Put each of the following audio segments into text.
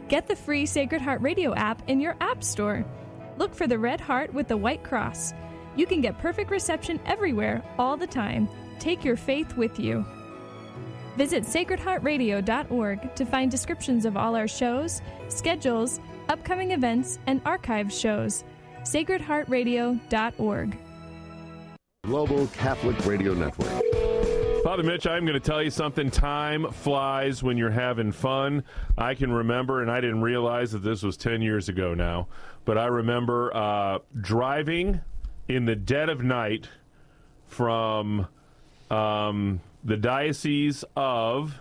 Get the free Sacred Heart Radio app in your app store. Look for the red heart with the white cross. You can get perfect reception everywhere, all the time. Take your faith with you. Visit sacredheartradio.org to find descriptions of all our shows, schedules, upcoming events, and archived shows. sacredheartradio.org. Global Catholic Radio Network. Father Mitch, I'm going to tell you something. Time flies when you're having fun. I can remember, and I didn't realize that this was 10 years ago now, but I remember driving in the dead of night from the Diocese of,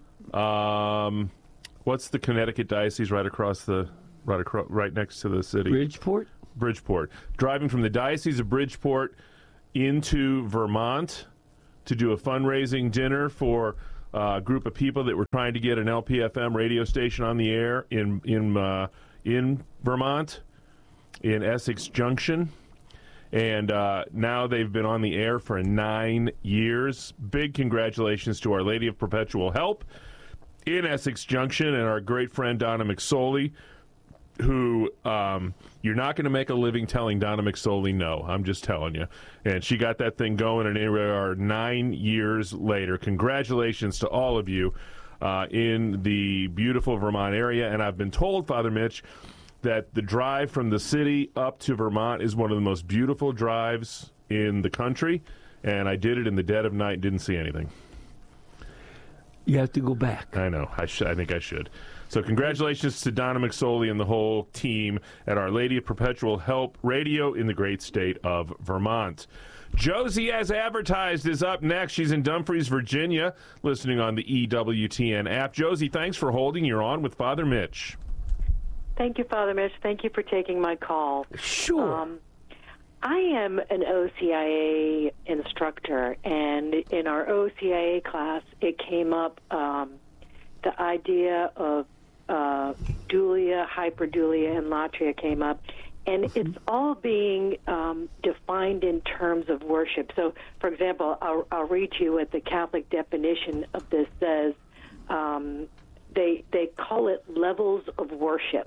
what's the Connecticut Diocese right next to the city? Bridgeport. Driving from the Diocese of Bridgeport into Vermont to do a fundraising dinner for a group of people that were trying to get an LPFM radio station on the air in Vermont, in Essex Junction. And now they've been on the air for 9 years. Big congratulations to Our Lady of Perpetual Help in Essex Junction and our great friend Donna McSorley, who you're not going to make a living telling Donna McSorley no. I'm just telling you. And she got that thing going, and here we are 9 years later. Congratulations to all of you in the beautiful Vermont area. And I've been told, Father Mitch, that the drive from the city up to Vermont is one of the most beautiful drives in the country, and I did it in the dead of night and didn't see anything. You have to go back. I know. I think I should. So congratulations to Donna McSorley and the whole team at Our Lady of Perpetual Help Radio in the great state of Vermont. Josie, as advertised, is up next. She's in Dumfries, Virginia, listening on the EWTN app. Josie, thanks for holding. You're on with Father Mitch. Thank you, Father Mitch. Thank you for taking my call. Sure. I am an OCIA instructor, and in our OCIA class, it came up the idea of dulia, hyperdulia, and latria came up, and it's all being defined in terms of worship. So, for example, I'll read you what the Catholic definition of this says. They call it levels of worship.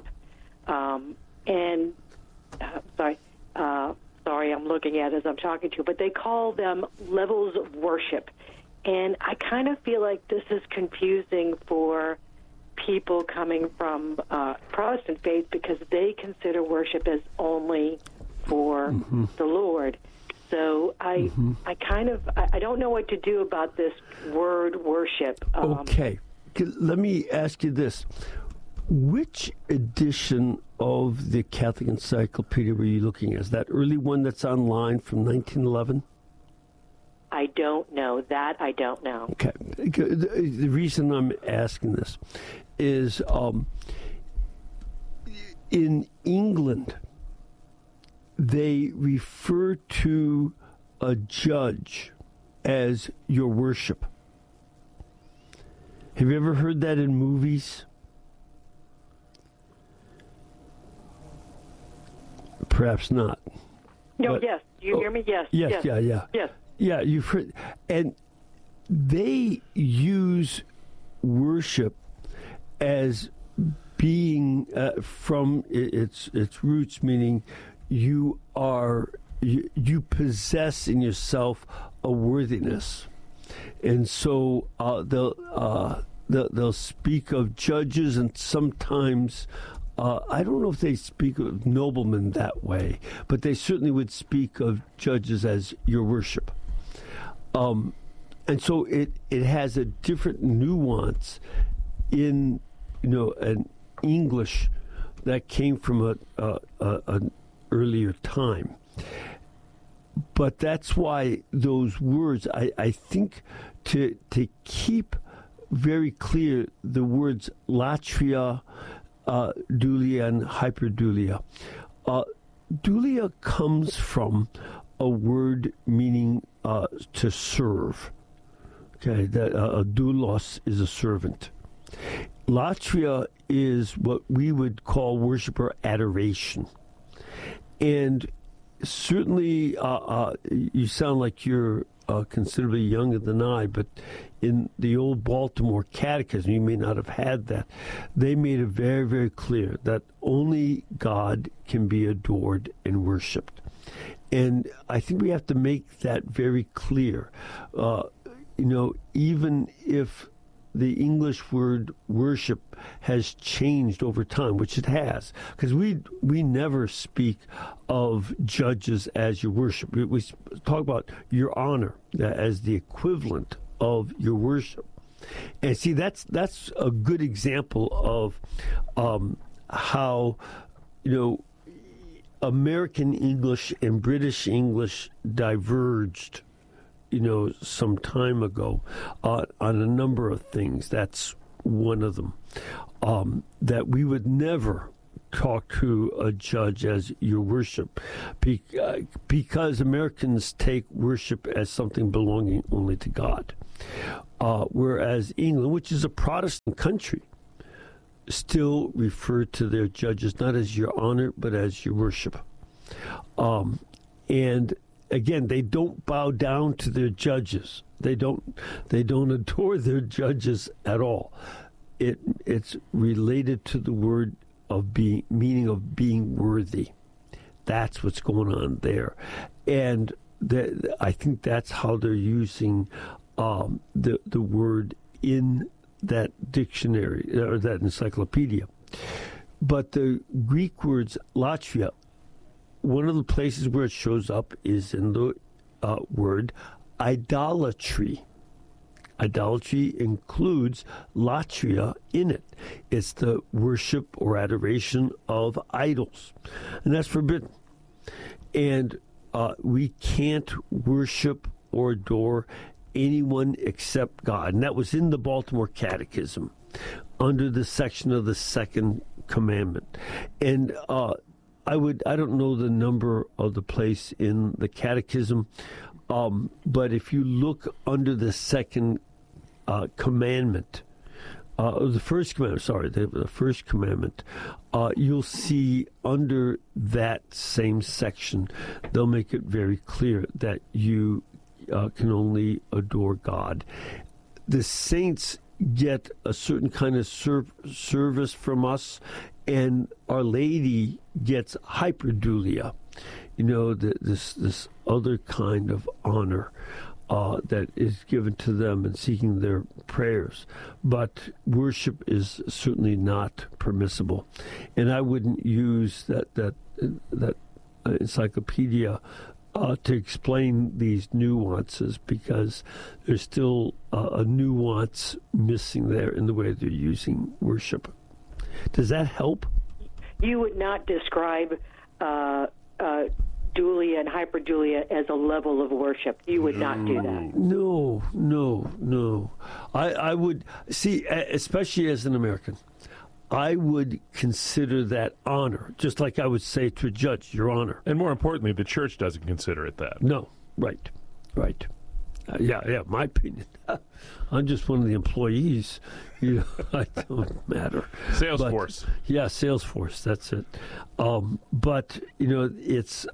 Sorry, I'm looking at it as I'm talking to you, but they call them levels of worship. And I kind of feel like this is confusing for people coming from Protestant faith because they consider worship as only for the Lord. So I don't know what to do about this word worship. Okay. Let me ask you this. Which edition of the Catholic Encyclopedia were you looking at? Is that early one that's online from 1911? I don't know. That I don't know. Okay. The reason I'm asking this is in England, they refer to a judge as your worship. Have you ever heard that in movies? Perhaps not. No, but, yes. Do you hear me? Yes. Yes. Yeah, you've heard. And they use worship as being from its roots, meaning you possess in yourself a worthiness. And so they'll speak of judges, and sometimes I don't know if they speak of noblemen that way, but they certainly would speak of judges as your worship. And so it has a different nuance in an English that came from an earlier time. But that's why those words, I think, to keep very clear the words latria, dulia, and hyperdulia. Dulia comes from a word meaning to serve. Okay, that doulos is a servant. Latria is what we would call worship or adoration. And certainly, you sound like you're considerably younger than I, but in the old Baltimore Catechism, you may not have had that, they made it very, very clear that only God can be adored and worshipped. And I think we have to make that very clear. Even if the English word worship has changed over time, which it has, because we never speak of judges as your worship. We talk about your honor as the equivalent of your worship. And see, that's a good example of how, American English and British English diverged some time ago on a number of things. That's one of them. That we would never talk to a judge as your worship because Americans take worship as something belonging only to God. Whereas England, which is a Protestant country, still refer to their judges not as your honor but as your worship. And again, they don't bow down to their judges. They don't adore their judges at all. It's related to the word of meaning of being worthy. That's what's going on there, and I think that's how they're using the word in that dictionary or that encyclopedia. But the Greek words latria, one of the places where it shows up is in the word idolatry. Idolatry includes latria in it. It's the worship or adoration of idols. And that's forbidden. And we can't worship or adore anyone except God. And that was in the Baltimore Catechism under the section of the second commandment. And I don't know the number of the place in the Catechism, but if you look under the second commandment, the first commandment, you'll see under that same section, they'll make it very clear that you can only adore God. The saints get a certain kind of service from us, and Our Lady gets hyperdulia, this other kind of honor that is given to them and seeking their prayers. But worship is certainly not permissible, and I wouldn't use that encyclopedia to explain these nuances, because there's still a nuance missing there in the way they're using worship. Does that help? You would not describe dulia and hyperdulia as a level of worship. You would not do that. No. I would, see, especially as an American, I would consider that honor, just like I would say to a judge, your honor. And more importantly, the church doesn't consider it that. No, right. Yeah, my opinion. I'm just one of the employees. I don't matter. Salesforce. Yeah, Salesforce, that's it. But, it's,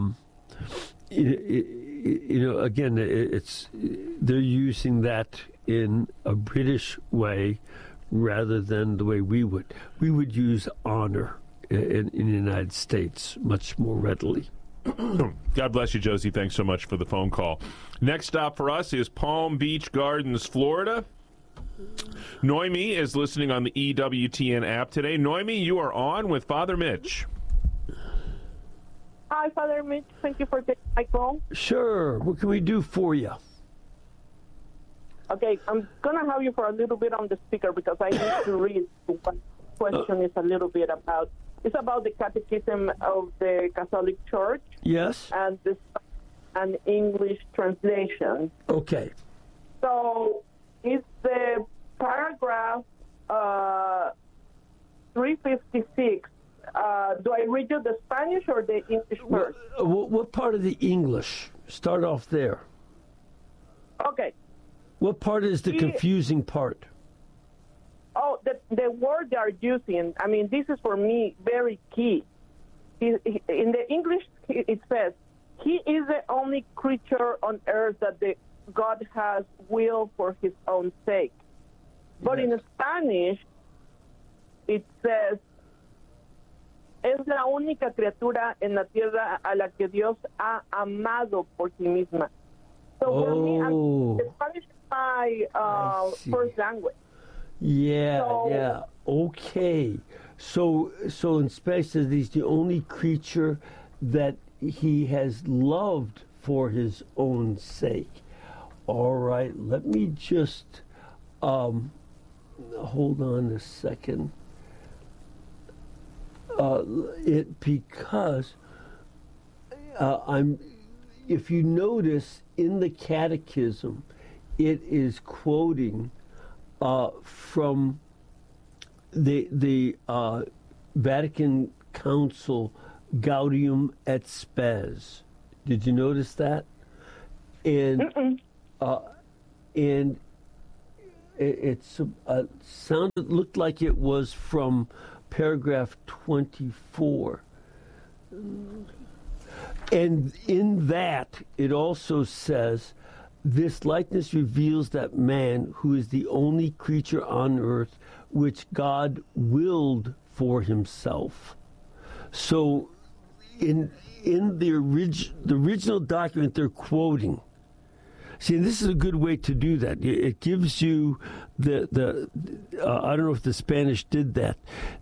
again, it's they're using that in a British way rather than the way we would. We would use honor in the United States much more readily. God bless you, Josie. Thanks so much for the phone call. Next stop for us is Palm Beach Gardens, Florida. Noemi is listening on the EWTN app today. Noemi, you are on with Father Mitch. Hi, Father Mitch. Thank you for taking my call. Sure. What can we do for you? Okay, I'm going to have you for a little bit on the speaker because I need to read what question is a little bit about. It's about the Catechism of the Catholic Church. Yes. And this an English translation. Okay. So it's the paragraph 356. Do I read you the Spanish or the English first? What part of the English? Start off there. Okay. What part is the confusing part? Oh, the word they are using, I mean, this is for me very key. In the English, it says, he is the only creature on earth that the God has will for his own sake. But in Spanish, it says, es la única criatura en la tierra a la que Dios ha amado por sí misma. So for me, Spanish is my first language. Yeah. Okay. So in Spanish, he's the only creature that he has loved for his own sake. All right, let me just hold on a second. Because if you notice in the Catechism, it is quoting from the Vatican Council Gaudium et Spes. Did you notice that? And it looked like it was from paragraph 24. And in that, it also says, this likeness reveals that man, who is the only creature on earth which God willed for himself. So in the original document they're quoting, see, this is a good way to do that. It gives you I don't know if the Spanish did that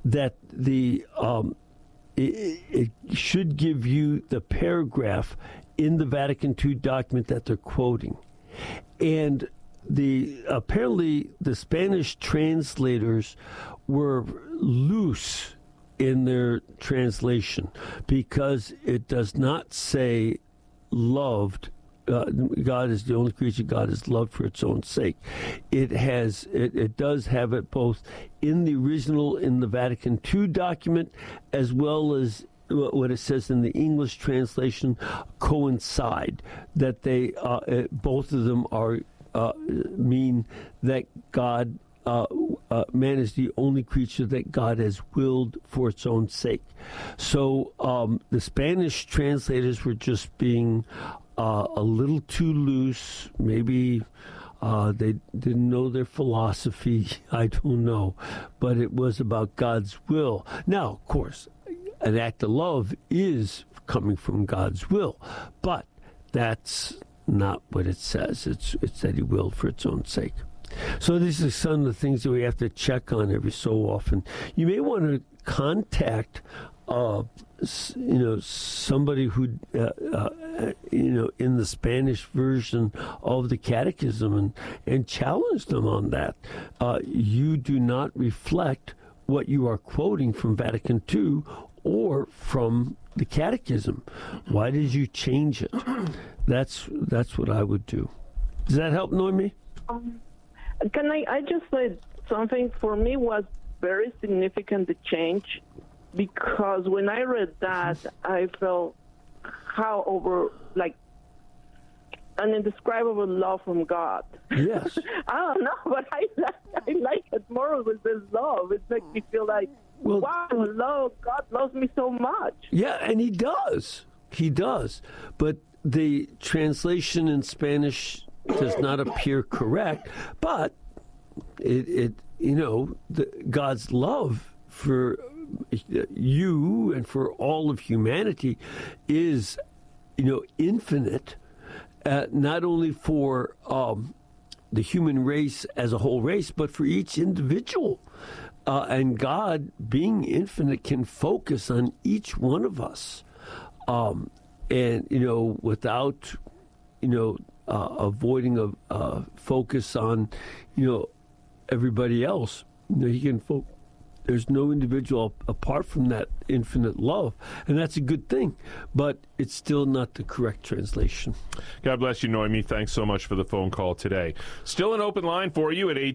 it should give you the paragraph in the Vatican II document that they're quoting. And apparently the Spanish translators were loose in their translation because it does not say loved. God is the only creature God is loved for its own sake. It does have it both in the original, in the Vatican II document, as well as what it says in the English translation coincide. That they both of them are mean that God. Man is the only creature that God has willed for its own sake. So the Spanish translators were just being a little too loose. Maybe they didn't know their philosophy. I don't know. But it was about God's will. Now, of course, an act of love is coming from God's will. But that's not what it says. It's that he willed for its own sake. So these are some of the things that we have to check on every so often. You may want to contact, somebody who, in the Spanish version of the Catechism and challenge them on that. You do not reflect what you are quoting from Vatican II or from the Catechism. Why did you change it? That's what I would do. Does that help, Noemi? Can I just say something? For me was very significant, the change, because when I read that, I felt an indescribable love from God. Yes. I don't know, but I like it more with this love. It makes me feel like, wow, God loves me so much. Yeah, and he does. He does. But the translation in Spanish does not appear correct, but God's love for you and for all of humanity is, infinite, not only for the human race as a whole race, but for each individual. And God, being infinite, can focus on each one of us. Without, avoiding a focus on, everybody else. He can there's no individual apart from that infinite love, and that's a good thing, but it's still not the correct translation. God bless you, Noemi. Thanks so much for the phone call today. Still an open line for you at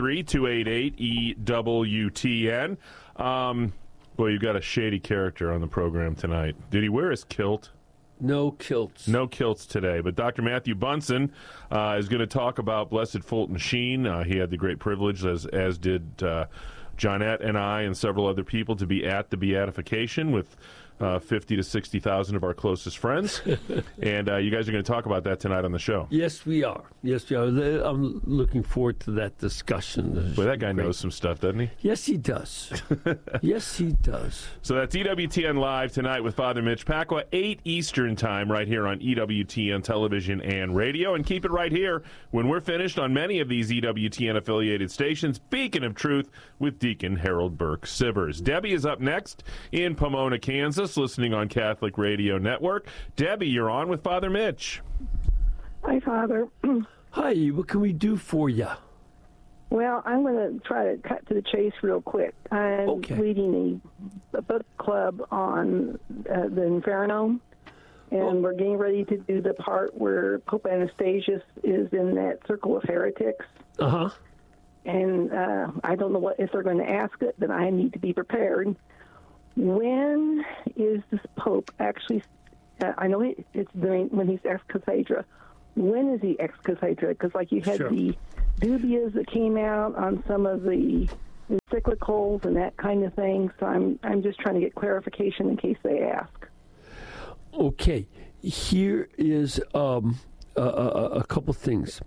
833-288-EWTN. Well, you've got a shady character on the program tonight. Did he wear his kilt? No kilts. No kilts today. But Dr. Matthew Bunson is going to talk about Blessed Fulton Sheen. He had the great privilege, as did Johnette and I and several other people to be at the beatification with 50 to 60,000 of our closest friends. And you guys are going to talk about that tonight on the show. Yes, we are. Yes, we are. I'm looking forward to that discussion. Well, that guy knows some stuff, doesn't he? Yes, he does. Yes, he does. So that's EWTN Live tonight with Father Mitch Pacwa, 8 Eastern Time, right here on EWTN Television and Radio. And keep it right here when we're finished on many of these EWTN-affiliated stations. Beacon of Truth with Deacon Harold Burke Sivers. Debbie is up next in Pomona, Kansas, listening on Catholic Radio Network. Debbie, you're on with Father Mitch. Hi, Father. Hi, what can we do for you? Well, I'm going to try to cut to the chase real quick. I'm leading a book club on the Inferno, and we're getting ready to do the part where Pope Anastasius is in that circle of heretics. Uh-huh. And I don't know if they're going to ask it, but I need to be prepared. When is this Pope actually, I know it's when he's ex cathedra. When is he ex cathedra? Because like you had the dubias that came out on some of the encyclicals and that kind of thing. So I'm just trying to get clarification in case they ask. Okay, here is a couple things.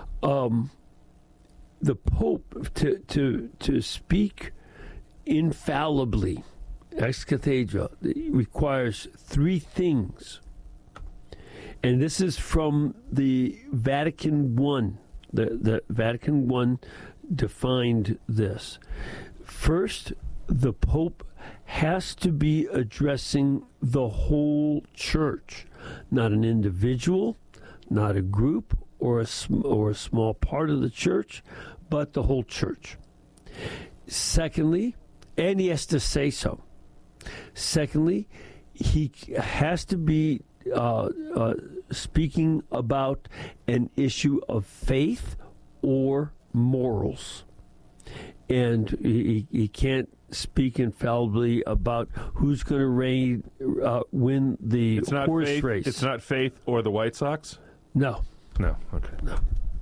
The Pope to speak infallibly, ex cathedra, requires 3 things. And this is from the Vatican I. The Vatican I defined this. First, the Pope has to be addressing the whole church, not an individual, not a group or a small part of the church, but the whole church. Secondly, and he has to say so. Secondly, he has to be speaking about an issue of faith or morals. And he can't speak infallibly about who's going to win the horse race. It's not faith or the White Sox? No. No, okay. No.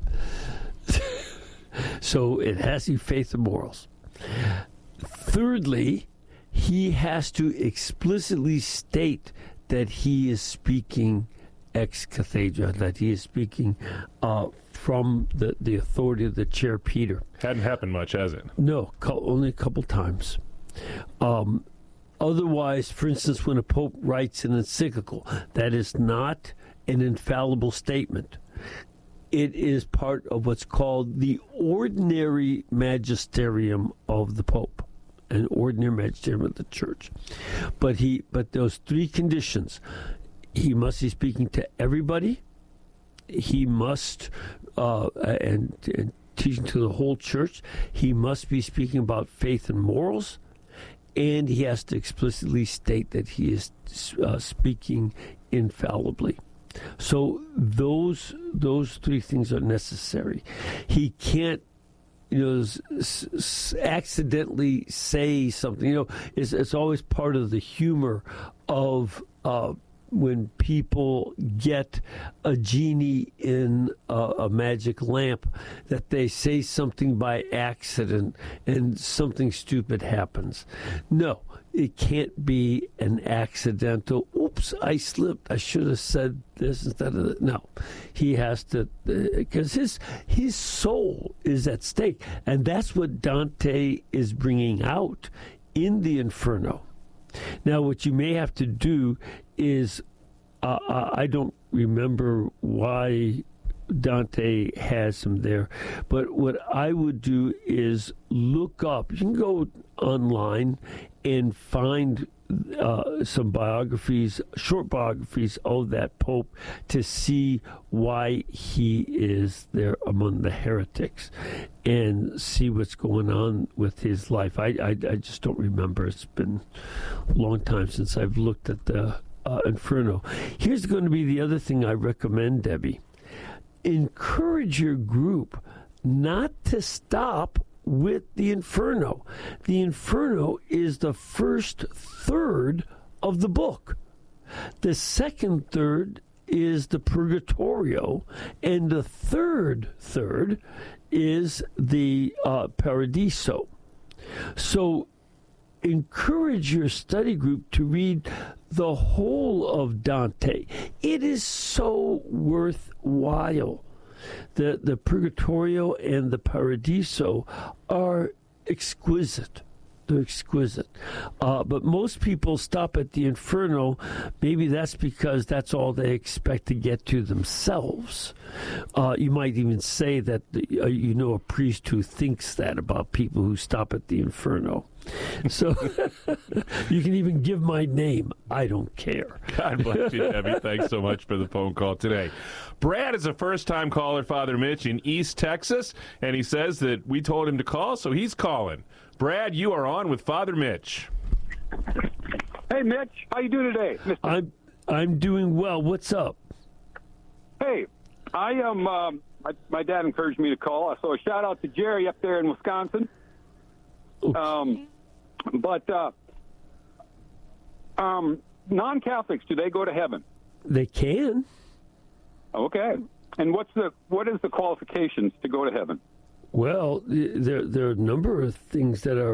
So it has to be faith and morals. Thirdly, he has to explicitly state that he is speaking ex cathedra, that he is speaking from the authority of the Chair Peter. Hadn't happened much, has it? No, only a couple times. Otherwise, for instance, when a pope writes an encyclical, that is not an infallible statement. It is part of what's called the ordinary magisterium of the Pope, an ordinary magisterium of the Church. But those 3 conditions: he must be speaking to everybody. He must and teaching to the whole church. He must be speaking about faith and morals, and he has to explicitly state that he is speaking infallibly. So those 3 things are necessary. He can't, accidentally say something. It's always part of the humor of when people get a genie in a magic lamp, that they say something by accident and something stupid happens. No, it can't be an accidental, oops, I slipped, I should have said this instead of that. No, he has to, because his soul is at stake. And that's what Dante is bringing out in the Inferno. Now, what you may have to do is, I don't remember why Dante has him there, but what I would do is look up. You can go online and find some biographies, short biographies of that Pope, to see why he is there among the heretics and see what's going on with his life. I just don't remember. It's been a long time since I've looked at the Inferno. Here's going to be the other thing I recommend, Debbie. Encourage your group not to stop with the Inferno. The Inferno is the first third of the book. The second third is the Purgatorio, and the third is the Paradiso. So encourage your study group to read the whole of Dante. It is so worthwhile. The Purgatorio and the Paradiso are exquisite. They're exquisite. But most people stop at the Inferno. Maybe that's because that's all they expect to get to themselves. You might even say that you know a priest who thinks that about people who stop at the Inferno. So you can even give my name. I don't care. God bless you, Debbie. Thanks so much for the phone call today. Brad is a first-time caller, Father Mitch, in East Texas, and he says that we told him to call, so he's calling. Brad, you are on with Father Mitch. Hey, Mitch. How you doing today? I'm doing well. What's up? Hey, I am. My dad encouraged me to call, so a shout out to Jerry up there in Wisconsin. But non-Catholics, do they go to heaven? They can. Okay. And what is the qualifications to go to heaven? Well, there are a number of things that are